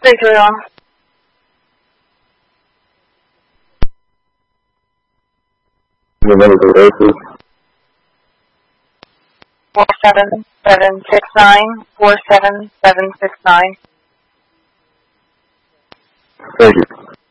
3-3 on. The number of races. 47769. 47769. Thank you.